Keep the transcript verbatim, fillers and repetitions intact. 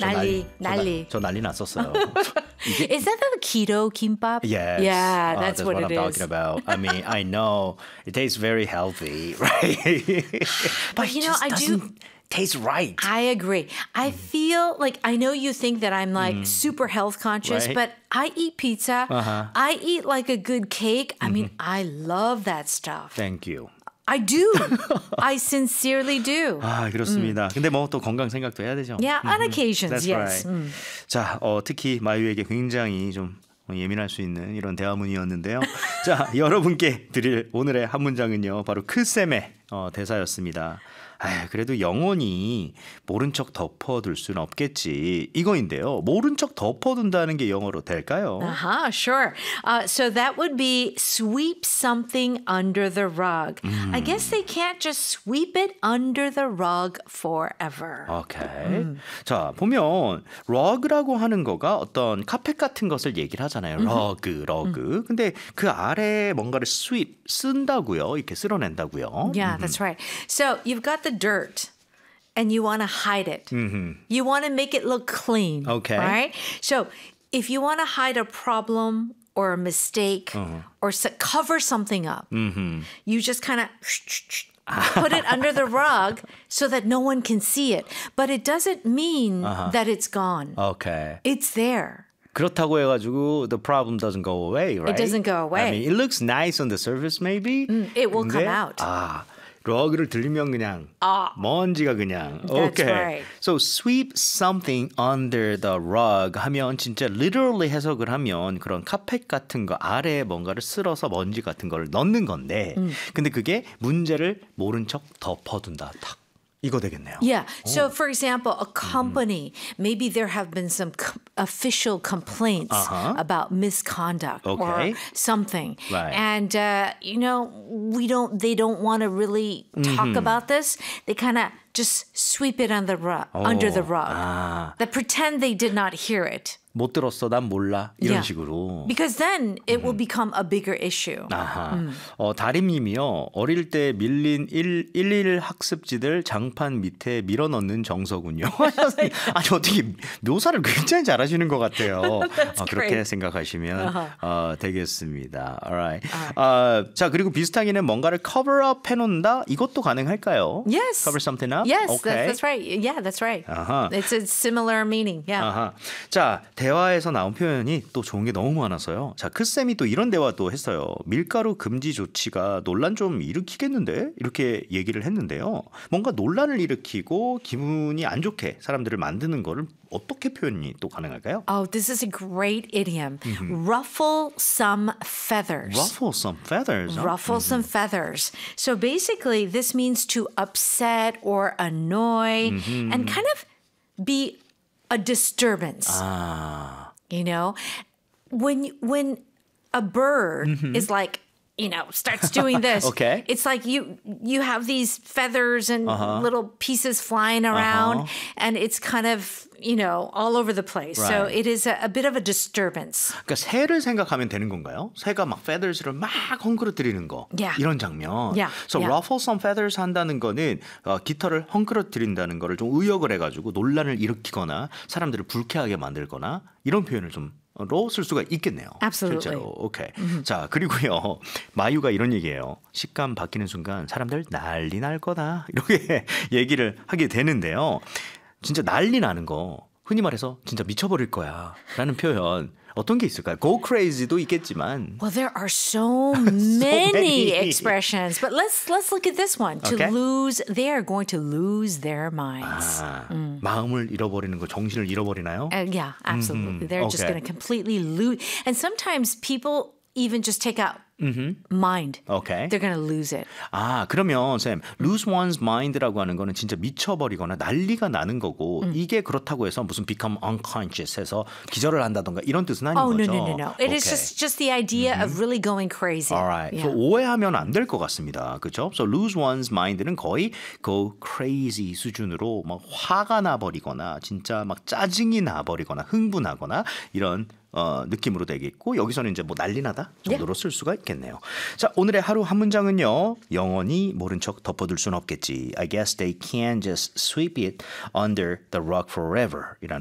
저 난리, 저 나- 난리. 저 난리 났었어요. Is that the keto kimbap? Yes. Yeah, Uh, that's, that's what, what, it I'm is. talking about. I mean, I know it tastes very healthy, right? but you it know, just I do- doesn't taste right. I agree. I feel like I know you think that I'm like super health conscious, Right. but I eat pizza. Uh-huh. I eat like a good cake. I mean, I love that stuff. Thank you. I do. I sincerely do. 아, 그렇습니다. 근데 뭐 또 건강 생각도 해야 되죠. Yeah, on occasions, That's yes. right. 자, 어, 특히 마유에게 굉장히 좀 예민할 수 있는 이런 대화문이었는데요. 자, 여러분께 드릴 오늘의 한 문장은요. 바로 크쌤의 어, 대사였습니다. 아, 그래도 영원히 모른 척 덮어둘 수는 없겠지. 이거인데요. 모른 척 덮어둔다는 게 영어로 될까요? Uh-huh, sure. Uh, so that would be sweep something under the rug. I guess they can't just sweep it under the rug forever. 오케이. 자, 보면 rug라고 하는 거가 어떤 카펫 같은 것을 얘기를 하잖아요. rug, rug. 근데 그 아래에 뭔가를 sweep, 쓴다고요. 이렇게 쓸어낸다고요. Yeah, that's right. So you've got the dirt and you want to hide it. Mm-hmm. You want to make it look clean. Okay. Right? So if you want to hide a problem or a mistake Uh-huh. or s- cover something up, Mm-hmm. you just kind of put it under the rug so that no one can see it. But it doesn't mean that it's gone. 오케이. It's there. 그렇다고 해가지고 the problem doesn't go away, right? doesn't go away. I mean, it looks nice on the surface, maybe. it will 근데, come out. 아, 러그를 들면 그냥 아. 먼지가 그냥. That's okay. right. So sweep something under the rug 하면 진짜 literally 해석을 하면 그런 카펫 같은 거 아래에 뭔가를 쓸어서 먼지 같은 걸 넣는 건데, 근데 그게 문제를 모른 척 덮어둔다. 탁. 이거 되겠네요. Yeah. So, for example, a company, maybe there have been some co- official complaints Uh-huh. about misconduct Okay. or something, Right. and uh, you know, we don't. They don't want to really talk about this. They kind of just sweep it on the rug, under the rug. 아, They pretend they did not hear it. 못 들었어, 난 몰라. 이런 Yeah. 식으로. Because then it will become a bigger issue. 아하. 어, 다림님이요. 어릴 때 밀린 일, 일일 학습지들 장판 밑에 밀어넣는 정서군요. 아니 어떻게 묘사를 굉장히 잘하시는 것 같아요. 어, 그렇게 great. 생각하시면 어, 되겠습니다. Alright. 어, 자 그리고 비슷하게는 뭔가를 cover up 해놓는다. 이것도 가능할까요? Yes. Cover something up. Yes, Okay. that's, that's right. Yeah, that's right. 아하. It's a similar meaning. Yeah. 아하. 자, 대화에서 나온 표현이 또 좋은 게 너무 많아서요. 자, 크쌤이 또 이런 대화도 했어요. 밀가루 금지 조치가 논란 좀 일으키겠는데? 이렇게 얘기를 했는데요. 뭔가 논란을 일으키고 기분이 안 좋게 사람들을 만드는 거를 어떻게 표현이 또 가능할까요? Oh, this is a great idiom. Ruffle some feathers. Ruffle some feathers. huh? Ruffle some feathers. So basically, this means to upset or annoy and kind of be a disturbance. 아, You know, when when a bird is like, you know, starts doing this. Okay. It's like you you have these feathers and little pieces flying around, and it's kind of, you know, all over the place. So Right. it is a, a bit of a disturbance. 그러니까 새를 생각하면 되는 건가요? 새가 막 feathers를 막 헝클어뜨리는 거. Yeah. 이런 장면. Yeah. So Yeah. ruffle some feathers 한다는 거는 어, 깃털을 헝클어뜨린다는 거를 좀 의역을 해가지고 논란을 일으키거나 사람들을 불쾌하게 만들거나 이런 표현을 좀 로 쓸 수가 있겠네요. Absolutely. 실제로. 오케이. 자, 그리고요. 마유가 이런 얘기예요. 식감 바뀌는 순간 사람들 난리 날 거다. 이렇게 얘기를 하게 되는데요. 진짜 난리 나는 거. 흔히 말해서 진짜 미쳐버릴 거야. 라는 표현. 어떤 게 있을까요? Go crazy도 있겠지만. Well, there are so many many. expressions, but let's let's look at this one. To Okay. lose, they are going to lose their minds. 아, 마음을 잃어버리는 거, 정신을 잃어버리나요? Uh, yeah, absolutely. They're just Okay. going to completely lose. And sometimes people even just take out mind. Okay. They're going to lose it. 아, 그러면 쌤, lose one's mind라고 하는 거는 진짜 미쳐버리거나 난리가 나는 거고 이게 그렇다고 해서 무슨 become unconscious 해서 기절을 한다던가 이런 뜻은 아닌 Oh, no, 거죠? no, no, no. It is Okay. just, just the idea of really going crazy. Alright. Yeah. So 오해하면 안 될 것 같습니다. 그렇죠? So lose one's mind는 거의 go crazy 수준으로 막 화가 나버리거나 진짜 막 짜증이 나버리거나 흥분하거나 이런 어, 느낌으로 되겠고 여기서는 이제 뭐 난리나다 정도로 쓸 수가 있겠네요. 자, 오늘의 하루 한 문장은요. 영원히 모른 척 덮어둘 수는 없겠지. I guess they can't just sweep it under the rug forever 이라는